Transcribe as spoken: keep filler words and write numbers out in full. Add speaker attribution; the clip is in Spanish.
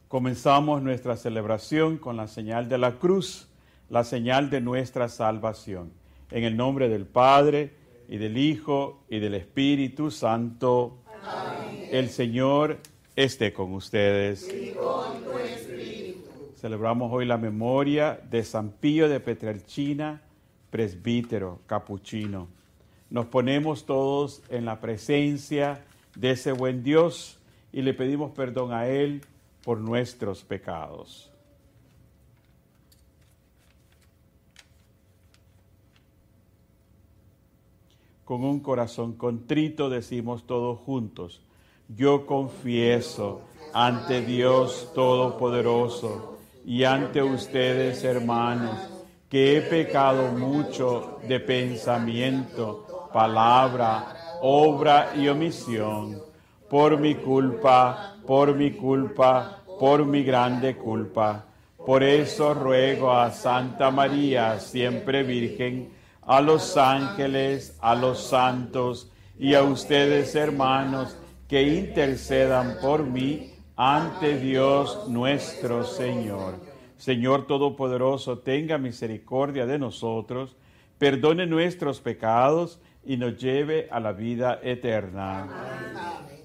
Speaker 1: Comenzamos nuestra celebración con la señal de la cruz, la señal de nuestra salvación. En el nombre del Padre, y del Hijo, y del Espíritu Santo. Amén. El Señor esté con ustedes. Y con tu espíritu. Celebramos hoy la memoria de San Pío de Pietrelcina, presbítero capuchino. Nos ponemos todos en la presencia de ese buen Dios y le pedimos perdón a Él por nuestros pecados. Con un corazón contrito decimos todos juntos: yo confieso ante Dios Todopoderoso y ante ustedes, hermanos, que he pecado mucho de pensamiento, palabra, obra y omisión, por mi culpa, por mi culpa, por mi grande culpa. Por eso ruego a Santa María, siempre Virgen, a los ángeles, a los santos y a ustedes, hermanos, que intercedan por mí ante Dios nuestro Señor. Señor Todopoderoso, tenga misericordia de nosotros, perdone nuestros pecados y nos lleve a la vida eterna. Amén.